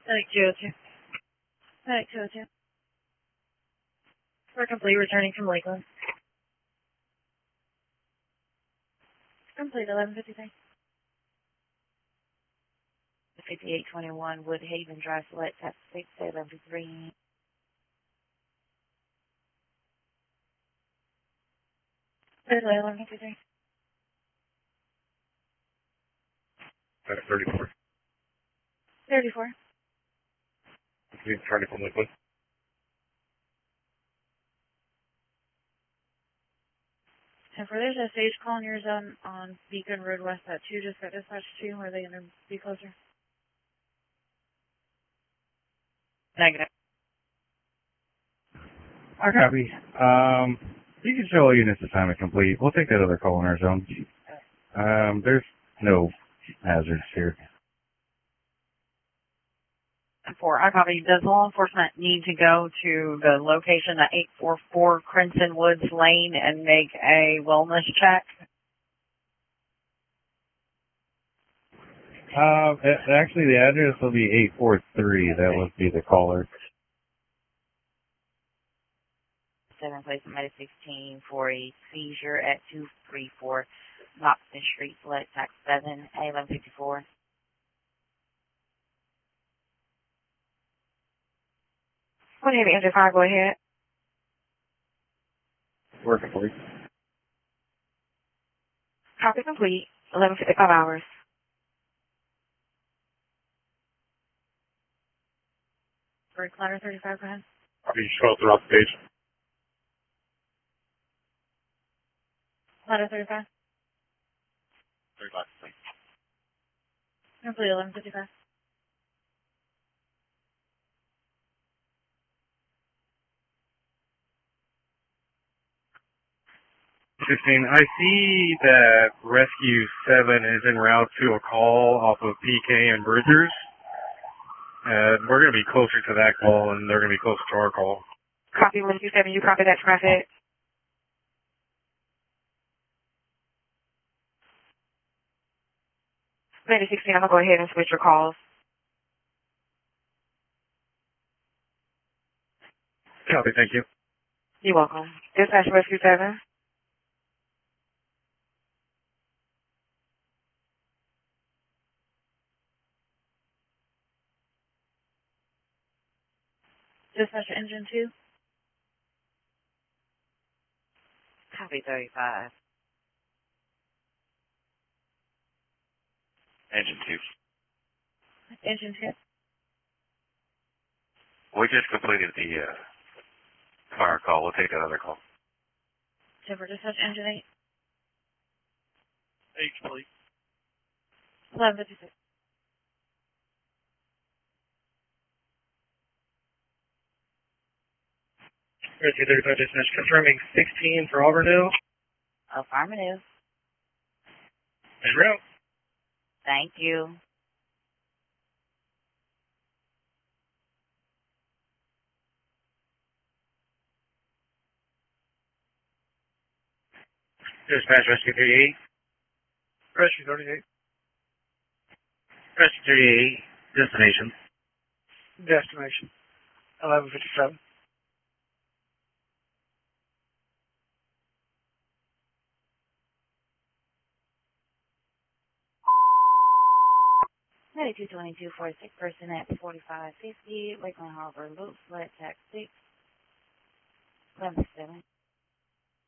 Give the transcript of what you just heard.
Medic 202. Medic 202. We're complete, returning from Lakeland. Complete, 11:53. 5821 Woodhaven Drive, select tap 6, 11:53. Thirdly, 11:53. 34. 34. Returning from Lakeland. And for there's a stage call in your zone on Beacon Road West at 2, just got dispatched to. Are they going to be closer? Negative. I copy. You can show all units assignment complete. We'll take that other call in our zone. There's no hazards here. 4, I copy. Does law enforcement need to go to the location at 844 Crimson Woods Lane and make a wellness check? Actually, the address will be 843. That would be the caller. 7 place Meta 16 for a seizure at 234 Knoxton Street, select tax 7, A1154. What do you have, Andrew? Go ahead. Working for you. Copy complete. 11:55 hours. For ladder 35, go ahead. You scroll throughout the page. Ladder 35. 35. Complete, 11:55. I see that Rescue 7 is en route to a call off of PK and Bridgers. We're going to be closer to that call, and they're going to be closer to our call. Copy 127. You copy that traffic? Meta 16, I'm going to go ahead and switch your calls. Copy, thank you. You're welcome. Dispatch Rescue 7. Dispatch engine 2. Copy 35. Engine 2. Engine 2. We just completed the fire call. We'll take another call. For dispatch engine 8. 8, please. 11:56. Rescue 35 dispatch confirming 16 for Auburndale. Affirmative. En route. Thank you. Dispatch Rescue 38. Rescue 38. Rescue 38. Destination. Destination. 11:57. Meta 222 for a sick person at 4550 Lakeland Harbor Loop, select tax 6, 11:7.